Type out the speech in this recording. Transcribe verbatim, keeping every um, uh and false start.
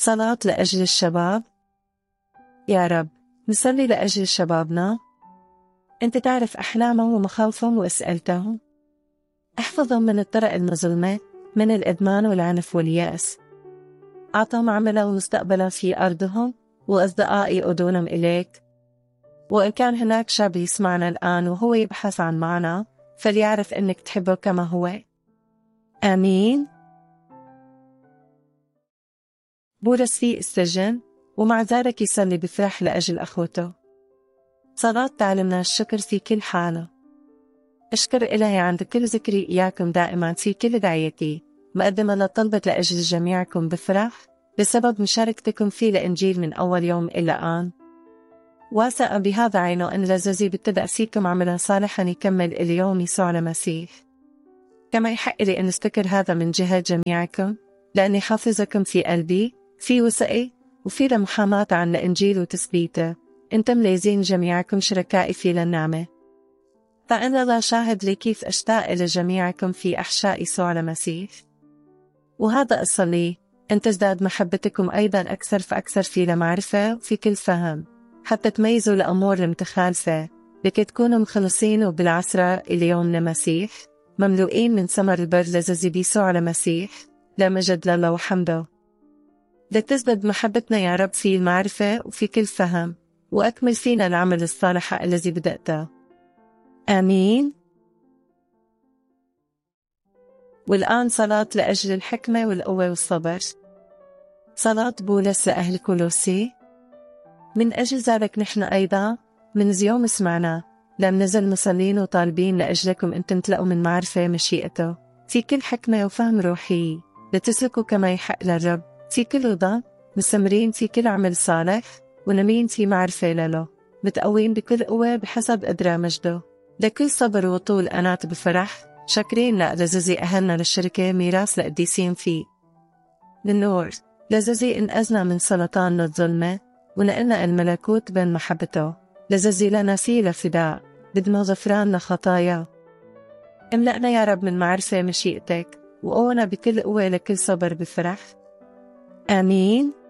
صلاة لأجل الشباب. يا رب، نصلي لأجل شبابنا. أنت تعرف أحلامهم ومخاوفهم وأسئلتهم. احفظهم من الطرق المظلمة، من الإدمان والعنف واليأس. أعطهم عملا ومستقبلا في أرضهم، وأصدقاء يقودونهم إليك. وإن كان هناك شاب يسمعنا الآن وهو يبحث عن معنى، فليعرف أنك تحبه كما هو. آمين. بولس في السجن، ومع ذلك يصلي بفرح لأجل أخوته. صلاة تعلمنا الشكر في كل حالة. أشكر إلهي عند كل ذكري إياكم دائما في كل دعيتي، مقدمة لطلبة لأجل جميعكم بفرح بسبب مشاركتكم في الإنجيل من أول يوم إلى الآن. واثقة بهذا عينه أن الذي ابتدأ فيكم عملا صالحا يكمل اليوم يسوع المسيح. كما يحق لي أن أستكر هذا من جهة جميعكم، لأني حافظكم في قلبي، في وثقي، وفي لمحاماة عن الإنجيل وتثبيته. أنتم لازين جميعكم شركائي في للنعمة. فأنا لا شاهد لي كيف أشتاق إلى جميعكم في أحشاء يسوع المسيح. وهذا أصلي أن تزداد محبتكم أيضا أكثر فأكثر في المعرفة وفي كل فهم، حتى تميزوا الأمور المتخالفة، لكي تكونوا مخلصين وبالعسرة إلى يوم المسيح، مملوئين من ثمر البر الذي بيسوع المسيح، لا مجد لله وحمده. لتزداد محبتنا يا رب في المعرفة وفي كل فهم، وأكمل فينا العمل الصالح الذي بدأته. آمين. والآن صلاة لأجل الحكمة والقوة والصبر. صلاة بولس لأهل كولوسي. من أجل ذلك نحن أيضا من يوم سمعنا لم نزل مصلين وطالبين لأجلكم أن تمتلئوا من معرفة مشيئته في كل حكمة وفهم روحي، لتسلكوا كما يحق للرب في كل رضا، مستمرين في كل عمل صالح، ونمين في معرفة له، متقوين بكل قوة بحسب قدرة مجده، لكل صبر وطول أنات بفرح، شاكرين لذي أهلنا للشركة ميراث لقديسين فيه للنور، لذي انقذنا من سلطان الظلمة ونقلنا الملكوت بين محبته، لذي لنا فيه لفداء بدم غفران لخطايا. املأنا يا رب من معرفة مشيئتك، وقونا بكل قوة لكل صبر بفرح. آمين.